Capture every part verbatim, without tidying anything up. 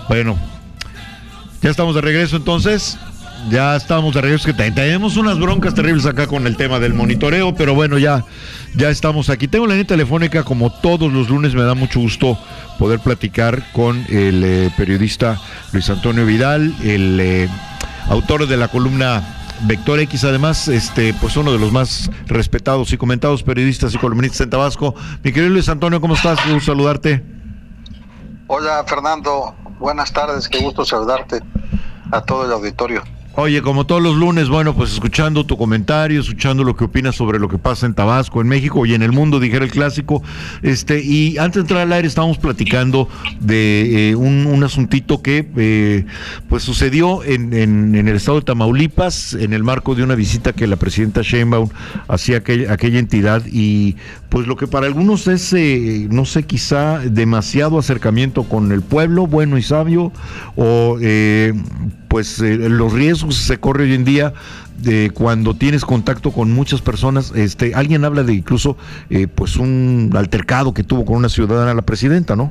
Bueno, ya estamos de regreso entonces. Ya estamos de regreso, que tenemos unas broncas terribles acá con el tema del monitoreo, pero bueno, ya, ya estamos aquí. Tengo la línea telefónica, como todos los lunes, me da mucho gusto poder platicar con el eh, periodista Luis Antonio Vidal, el eh, autor de la columna Vector X, además, este, pues uno de los más respetados y comentados periodistas y columnistas en Tabasco. Mi querido Luis Antonio, ¿cómo estás? Qué gusto saludarte. Hola, Fernando, buenas tardes, qué gusto saludarte a todo el auditorio. Oye, como todos los lunes, bueno, pues escuchando tu comentario, escuchando lo que opinas sobre lo que pasa en Tabasco, en México y en el mundo, dijera el clásico. Este, y antes de entrar al aire estábamos platicando de eh, un, un asuntito que eh, pues sucedió en, en, en el estado de Tamaulipas, en el marco de una visita que la presidenta Sheinbaum hacía a aquella, aquella entidad, y pues lo que para algunos es, eh, no sé, quizá demasiado acercamiento con el pueblo bueno y sabio, o eh, pues eh, los riesgos se corre hoy en día de cuando tienes contacto con muchas personas. Este, alguien habla de incluso eh, pues un altercado que tuvo con una ciudadana la presidenta, ¿no?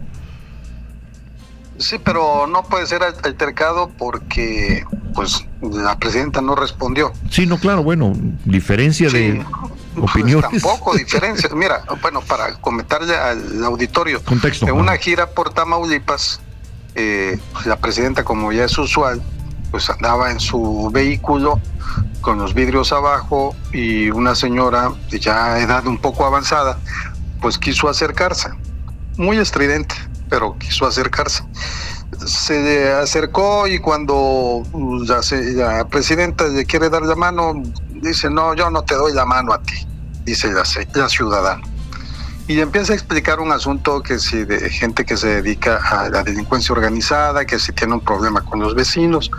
Sí, pero no puede ser altercado porque pues la presidenta no respondió. Sí, no, claro, bueno, diferencia sí, de opiniones. Pues tampoco diferencia. Mira, bueno, para comentarle al auditorio, contexto, en una gira por Tamaulipas, eh, la presidenta, como ya es usual, pues andaba en su vehículo con los vidrios abajo, y una señora de ya edad un poco avanzada pues quiso acercarse, muy estridente, pero quiso acercarse. Se le acercó, y cuando la, la presidenta le quiere dar la mano, dice: no, yo no te doy la mano a ti, dice la, la ciudadana. Y empieza a explicar un asunto que si de gente que se dedica a la delincuencia organizada, que si tiene un problema con los vecinos,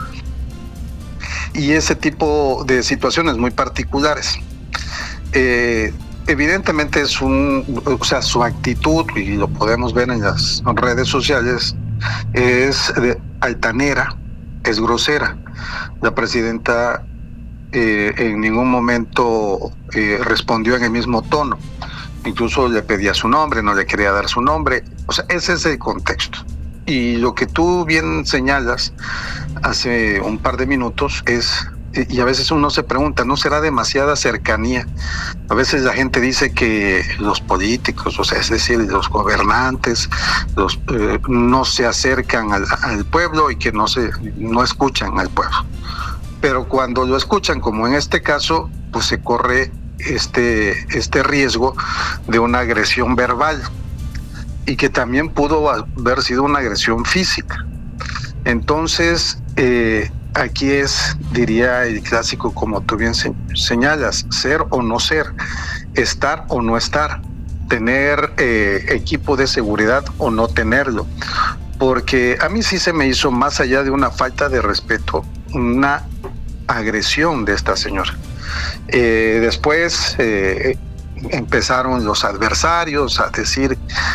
y ese tipo de situaciones muy particulares. Eh, evidentemente es un, o sea, su actitud, y lo podemos ver en las redes sociales, es de altanera, es grosera. La presidenta eh, en ningún momento eh, respondió en el mismo tono. Incluso le pedía su nombre, no le quería dar su nombre. O sea, ese es el contexto. Y lo que tú bien señalas hace un par de minutos es, y a veces uno se pregunta, ¿no será demasiada cercanía? A veces la gente dice que los políticos, o sea, es decir, los gobernantes, los, eh, no se acercan al, al pueblo, y que no se, no escuchan al pueblo. Pero cuando lo escuchan, como en este caso, pues se corre este, este riesgo de una agresión verbal, y que también pudo haber sido una agresión física. Entonces, eh, aquí es, diría el clásico, como tú bien se, señalas, ser o no ser, estar o no estar, tener eh, equipo de seguridad o no tenerlo. Porque a mí sí se me hizo, más allá de una falta de respeto, una agresión de esta señora. Eh, después eh, empezaron los adversarios a decir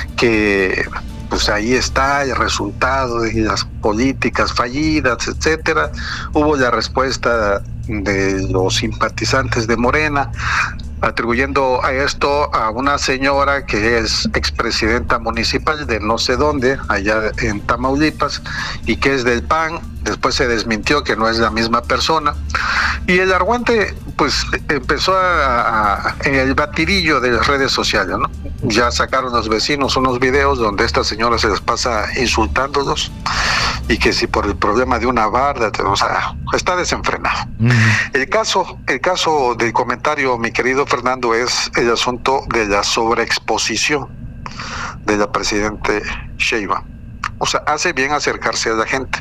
que pues ahí está el resultado de las políticas fallidas, etcétera. Hubo la respuesta de los simpatizantes de Morena, atribuyendo a esto a una señora que es expresidenta municipal de no sé dónde, allá en Tamaulipas, y que es del P A N. Después se desmintió que no es la misma persona. Y el argüente, pues, empezó a, a, en el batidillo de las redes sociales, ¿no? Ya sacaron los vecinos unos videos donde esta señora se les pasa insultándolos, y que si por el problema de una barda, o sea, está desenfrenado. Uh-huh. El caso, el caso del comentario, mi querido Fernando, es el asunto de la sobreexposición de la presidenta Sheinbaum. O sea, hace bien acercarse a la gente,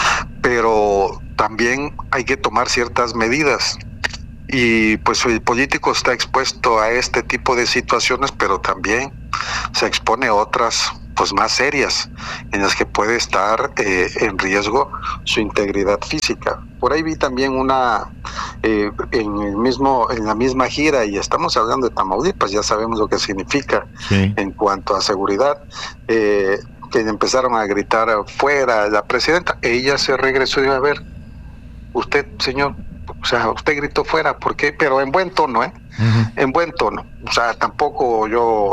pero también hay que tomar ciertas medidas. Y pues el político está expuesto a este tipo de situaciones, pero también se expone a otras, pues más serias, en las que puede estar eh, en riesgo su integridad física. Por ahí vi también una eh, en el mismo en la misma gira, y estamos hablando de Tamaulipas, ya sabemos lo que significa, sí, en cuanto a seguridad, eh, que empezaron a gritar afuera la presidenta. Ella se regresó y dijo: a ver, usted, señor, o sea, usted gritó fuera, ¿por qué? Pero en buen tono, ¿eh? Uh-huh. En buen tono. O sea, tampoco yo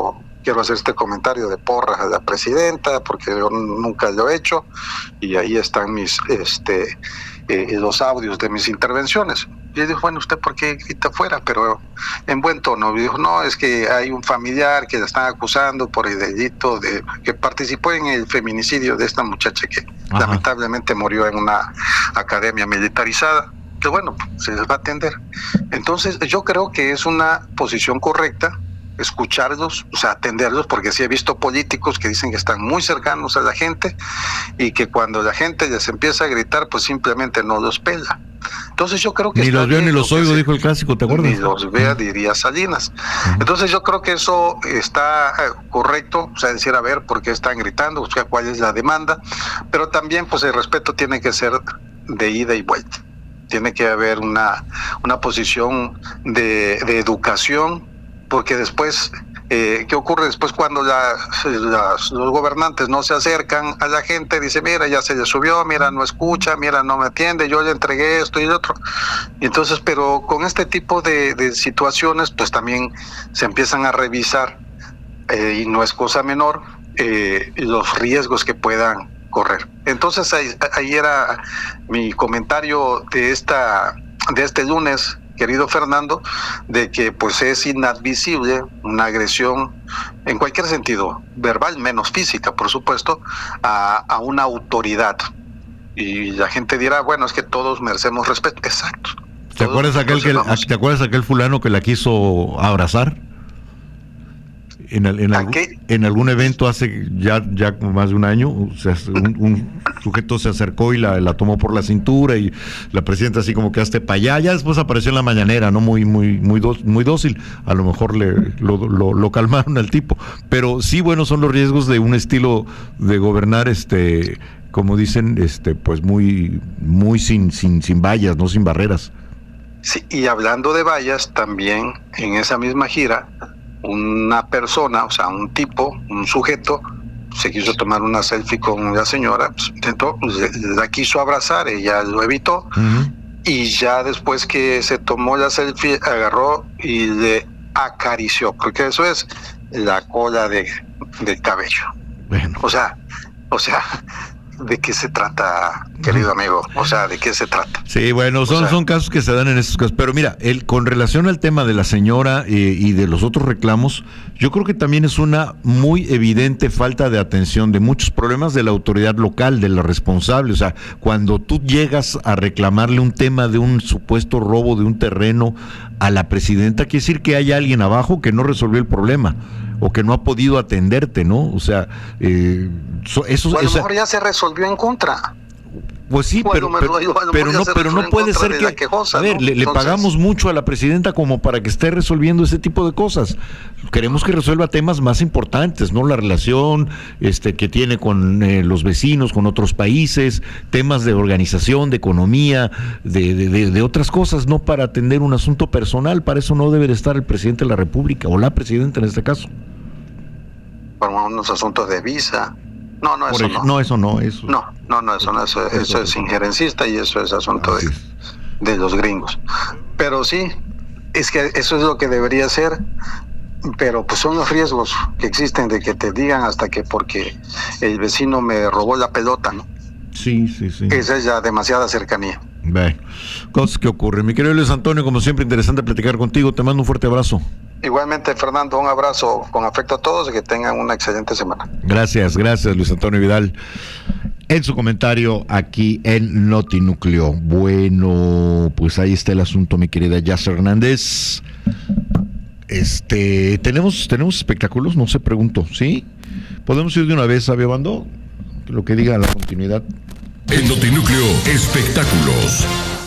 quiero hacer este comentario de porras a la presidenta, porque yo nunca lo he hecho, y ahí están mis, este, eh, los audios de mis intervenciones. Y yo dijo, bueno, ¿usted por qué grita afuera? Pero en buen tono. Y dijo, no, es que hay un familiar que la están acusando por el delito de que participó en el feminicidio de esta muchacha que Ajá. lamentablemente murió en una academia militarizada. Que bueno, se les va a atender. Entonces, yo creo que es una posición correcta escucharlos, o sea, atenderlos, porque sí he visto políticos que dicen que están muy cercanos a la gente y que cuando la gente les empieza a gritar, pues simplemente no los pela. Entonces yo creo que... Ni los veo ni los oigo, dijo el clásico, ¿te acuerdas? Ni los vea, diría Salinas. Uh-huh. Entonces yo creo que eso está eh, correcto, o sea, decir, a ver, ¿por qué están gritando? O sea, ¿cuál es la demanda? Pero también, pues el respeto tiene que ser de ida y vuelta. Tiene que haber una, una posición de, de educación, porque después, eh, ¿qué ocurre después cuando la, las, los gobernantes no se acercan a la gente? Dice, mira, ya se le subió, mira, no escucha, mira, no me atiende, yo le entregué esto y lo otro. Y entonces, pero con este tipo de, de situaciones, pues también se empiezan a revisar, eh, y no es cosa menor, eh, los riesgos que puedan correr. Entonces, ahí, ahí era mi comentario de esta de este lunes, querido Fernando, de que pues es inadmisible una agresión en cualquier sentido, verbal, menos física, por supuesto, a, a una autoridad. Y la gente dirá, bueno, es que todos merecemos respeto. Exacto. ¿Te acuerdas aquel que ¿Te acuerdas aquel fulano que la quiso abrazar? En, el, en, algún, en algún evento hace ya ya más de un año, o sea, un, un sujeto se acercó y la, la tomó por la cintura y la presidenta así como que hazte para allá. Ya después apareció en la mañanera, no muy muy muy dócil, muy dócil. A lo mejor le lo, lo, lo calmaron al tipo, pero sí, bueno, son los riesgos de un estilo de gobernar, este, como dicen, este, pues muy muy sin sin sin vallas, no sin barreras. Sí, y hablando de vallas, también en esa misma gira, una persona, o sea, un tipo, un sujeto, se quiso tomar una selfie con la señora, pues, intentó, la quiso abrazar, ella lo evitó, uh-huh. y ya después que se tomó la selfie, agarró y le acarició, porque eso es la cola de, del cabello. Bueno. O sea, o sea, ¿de qué se trata, querido amigo? O sea, ¿de qué se trata? Sí, bueno, son, o sea, son casos que se dan en estos casos. Pero mira, el, con relación al tema de la señora eh, y de los otros reclamos, yo creo que también es una muy evidente falta de atención de muchos problemas de la autoridad local, de la responsable. O sea, cuando tú llegas a reclamarle un tema de un supuesto robo de un terreno a la presidenta, quiere decir que hay alguien abajo que no resolvió el problema o que no ha podido atenderte, ¿no? O sea, eh, eso, eso, o a lo mejor esa, ya se resolvió en contra. Pues sí, pero, pero, pero no, pero no puede ser que, quejosa, a ver, ¿no? le, le Entonces, pagamos mucho a la presidenta como para que esté resolviendo ese tipo de cosas. Queremos que resuelva temas más importantes, ¿no? La relación este, que tiene con eh, los vecinos, con otros países, temas de organización, de economía, de, de, de, de otras cosas, no para atender un asunto personal. Para eso no debe de estar el presidente de la República, o la presidenta en este caso. Para unos asuntos de visa. No, no, eso no. No, eso no, eso. No, no, no, eso no, eso, eso es injerencista y eso es asunto de, de los gringos. Pero sí, es que eso es lo que debería ser, pero pues son los riesgos que existen de que te digan hasta que porque el vecino me robó la pelota, ¿no? Sí, sí, sí. Esa es ya demasiada cercanía. Bueno, cosas que ocurren. Mi querido Luis Antonio, como siempre, interesante platicar contigo. Te mando un fuerte abrazo. Igualmente, Fernando, un abrazo con afecto a todos y que tengan una excelente semana. Gracias, gracias, Luis Antonio Vidal. En su comentario aquí en Notinúcleo. Bueno, pues ahí está el asunto, mi querida Jazz Hernández. Este, tenemos, tenemos espectáculos, no sé, pregunto, ¿sí? ¿Podemos ir de una vez, Sabio Bando? Lo que diga la continuidad. En Notinúcleo, espectáculos.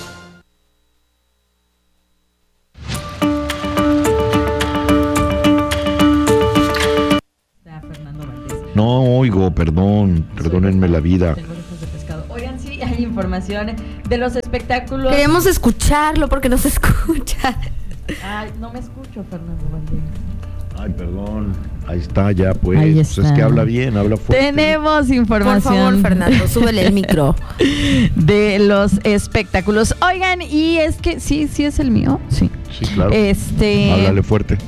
No oigo, perdón, perdónenme la vida. Oigan, sí, hay información de los espectáculos. Queremos escucharlo porque no se escucha. Ay, no me escucho, Fernando Valdés. Ay, perdón. Ahí está, ya pues. Ahí Pues está. es que habla bien, habla fuerte. Tenemos Por información. favor, Fernando, súbele el micro. De los espectáculos. Oigan, y es que sí, sí es el mío. Sí. Sí, claro. Este. Háblale fuerte.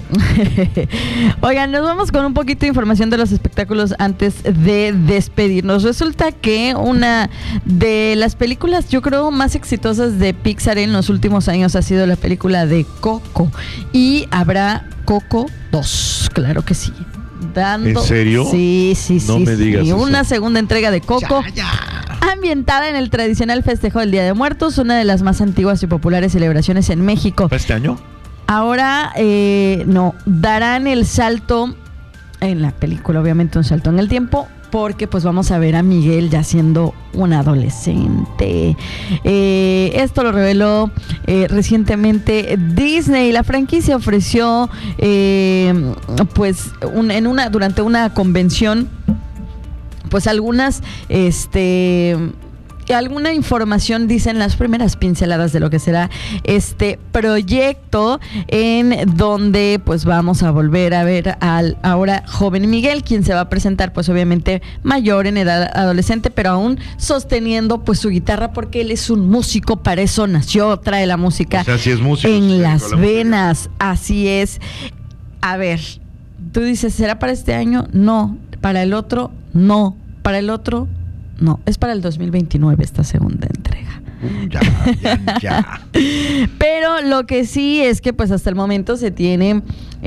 Oigan, nos vamos con un poquito de información de los espectáculos antes de despedirnos. Resulta que una de las películas, yo creo, más exitosas de Pixar en los últimos años ha sido la película de Coco. Y habrá Coco dos, claro que sí. Dando, ¿En serio? Sí, sí, No sí. me digas sí. eso. Una segunda entrega de Coco. Ya, ya. Ambientada en el tradicional festejo del Día de Muertos, una de las más antiguas y populares celebraciones en México. ¿Para este año? Ahora, eh, no, darán el salto en la película, obviamente un salto en el tiempo, porque pues vamos a ver a Miguel ya siendo un adolescente. Eh, esto lo reveló eh, recientemente Disney. La franquicia ofreció eh, pues un, en una durante una convención pues algunas este alguna información, dicen las primeras pinceladas de lo que será este proyecto, en donde pues vamos a volver a ver al ahora joven Miguel, quien se va a presentar pues obviamente mayor en edad adolescente, pero aún sosteniendo pues su guitarra, porque él es un músico, para eso nació, trae la música O sea, sí es músico, en sí, las con la música. venas, así es. A ver, tú dices, ¿será para este año? No. ¿Para el otro? No. ¿Para el otro? No, es para el dos mil veintinueve esta segunda entrega. Uh, ya, ya, ya. Pero lo que sí es que pues hasta el momento se tiene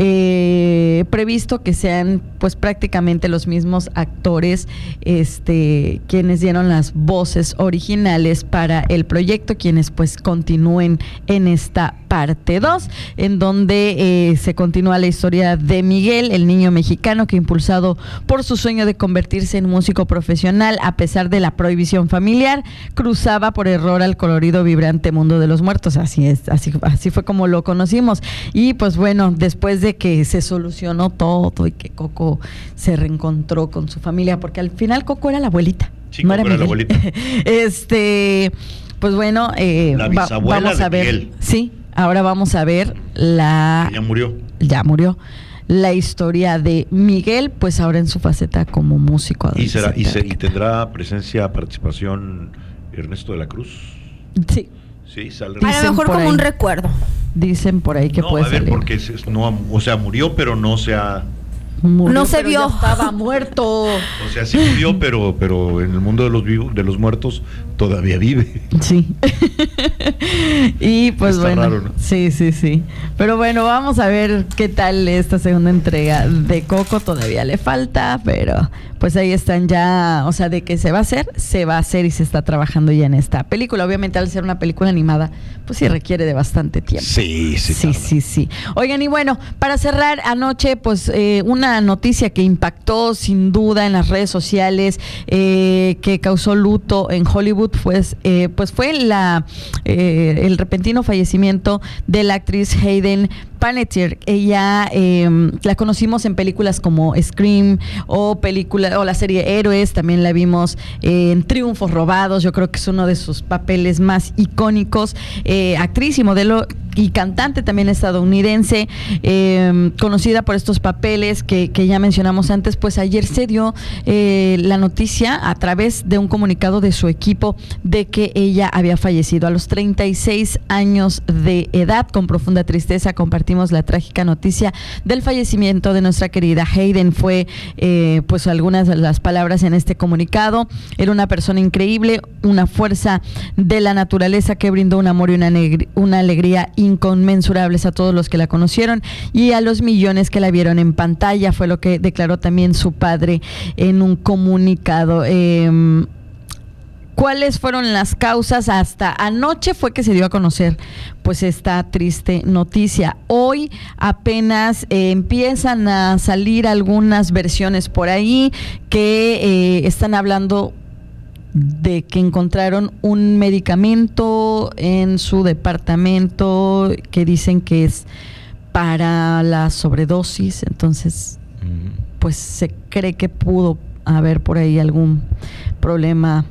eh, previsto que sean pues prácticamente los mismos actores este quienes dieron las voces originales para el proyecto, quienes pues continúen en esta parte dos, en donde eh, se continúa la historia de Miguel, el niño mexicano que, impulsado por su sueño de convertirse en músico profesional a pesar de la prohibición familiar, cruzaba por error al colorido, vibrante mundo de los muertos. Así es, así, así fue como lo conocimos. Y pues bueno, después de que se solucionó todo y que Coco se reencontró con su familia, porque al final Coco era la abuelita. Sí, no Coco era, era la Miguel. abuelita. Este, pues bueno, eh, La va- bisabuela vamos de a ver. Miguel. Sí, ahora vamos a ver la. Ya murió. Ya murió. La historia de Miguel, pues ahora en su faceta como músico ¿Y, será, y, se- y adolescente. tendrá presencia, participación Ernesto de la Cruz? Sí, Sí, sale. A Dicen lo mejor por como ahí. un recuerdo. dicen por ahí que no, puede a ver, salir. porque se- no, o sea, murió, pero no se ha... Murió, No se pero vio. ya estaba muerto. O sea, sí murió, pero, pero en el mundo de los vivos, de los muertos todavía vive. Sí. Y pues Está bueno. raro, ¿no? Sí, sí, sí. Pero bueno, vamos a ver qué tal esta segunda entrega de Coco. Todavía le falta, pero pues ahí están ya. O sea, de que se va a hacer, se va a hacer y se está trabajando ya en esta película. Obviamente, al ser una película animada, pues sí requiere de bastante tiempo. Sí, sí, Sí, sí, sí. Oigan, y bueno, para cerrar anoche, pues eh, una noticia que impactó sin duda en las redes sociales, eh, que causó luto en Hollywood, pues, eh, pues fue la eh, el repentino fallecimiento de la actriz Hayden Panettiere. Ella eh, la conocimos en películas como Scream o película o la serie Héroes, también la vimos eh, en Triunfos Robados. Yo creo que es uno de sus papeles más icónicos. Eh, actriz y modelo y cantante también estadounidense, eh, conocida por estos papeles que, que ya mencionamos antes. Pues ayer se dio eh, la noticia a través de un comunicado de su equipo de que ella había fallecido a los treinta y seis años de edad. Con profunda tristeza compartimos la trágica noticia del fallecimiento de nuestra querida Hayden. Fue eh, pues algunas de las palabras en este comunicado. Era una persona increíble, una fuerza de la naturaleza que brindó un amor y una, negri- una alegría inconmensurables a todos los que la conocieron y a los millones que la vieron en pantalla. Fue lo que declaró también su padre en un comunicado. Eh, ¿Cuáles fueron las causas? Hasta anoche fue que se dio a conocer pues esta triste noticia. Hoy apenas eh, empiezan a salir algunas versiones por ahí que eh, están hablando de que encontraron un medicamento en su departamento que dicen que es para la sobredosis. Entonces, pues se cree que pudo haber por ahí algún problema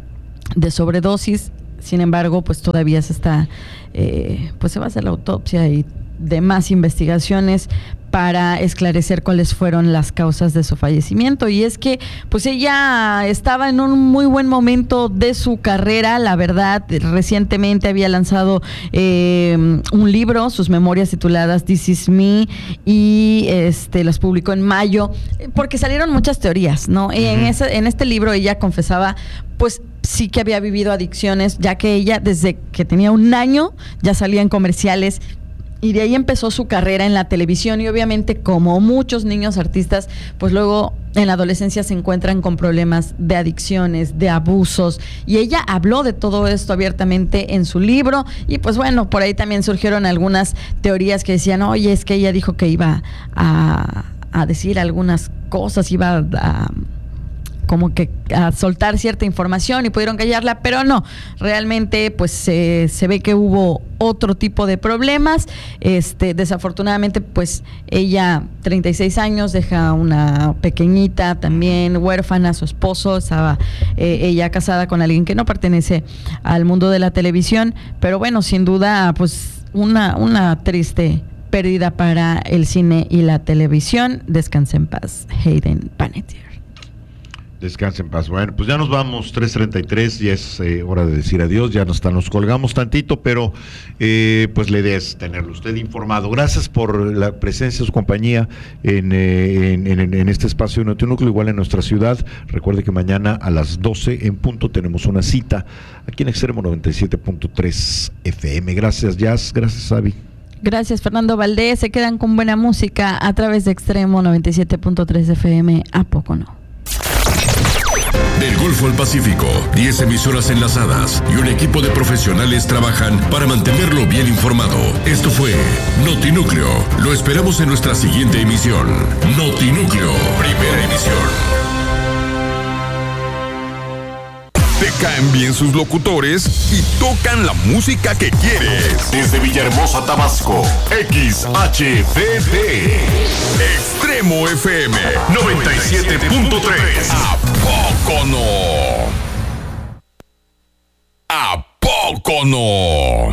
de sobredosis. Sin embargo, pues todavía se está, eh, pues se va a hacer la autopsia y demás investigaciones para esclarecer cuáles fueron las causas de su fallecimiento. Y es que pues ella estaba en un muy buen momento de su carrera, la verdad. Recientemente había lanzado eh, un libro, sus memorias tituladas This Is Me, y este las publicó en mayo, porque salieron muchas teorías, ¿no? Uh-huh. En ese, en este libro ella confesaba pues sí que había vivido adicciones, ya que ella desde que tenía un año ya salía en comerciales. Y de ahí empezó su carrera en la televisión, y obviamente, como muchos niños artistas, pues luego en la adolescencia se encuentran con problemas de adicciones, de abusos, y ella habló de todo esto abiertamente en su libro. Y pues bueno, por ahí también surgieron algunas teorías que decían, oye, es que ella dijo que iba a, a decir algunas cosas, iba a... como que a soltar cierta información y pudieron callarla, pero no, realmente pues se, se ve que hubo otro tipo de problemas. Este, desafortunadamente pues ella, treinta y seis años, deja una pequeñita también huérfana, su esposo, estaba eh, ella casada con alguien que no pertenece al mundo de la televisión, pero bueno, sin duda pues una, una triste pérdida para el cine y la televisión. Descansa en paz, Hayden Panettiere. Descansen en paz. Bueno, pues ya nos vamos, tres treinta y tres, ya es eh, hora de decir adiós, ya nos, nos colgamos tantito, pero eh, pues la idea es tenerlo usted informado. Gracias por la presencia, su compañía en, eh, en, en, en este espacio de Notinúcleo, igual en nuestra ciudad. Recuerde que mañana a las doce en punto tenemos una cita aquí en Extremo noventa y siete punto tres F M. Gracias, Jazz, gracias, Avi. Gracias, Fernando Valdés. Se quedan con buena música a través de Extremo noventa y siete punto tres F M. ¿A poco no? Del Golfo al Pacífico, diez emisoras enlazadas y un equipo de profesionales trabajan para mantenerlo bien informado. Esto fue Notinúcleo. Lo esperamos en nuestra siguiente emisión. Notinúcleo, primera emisión. Te caen bien sus locutores y tocan la música que quieres. Desde Villahermosa, Tabasco, X H D D. Extremo F M noventa y siete punto tres. ¿A poco no? ¿A poco no?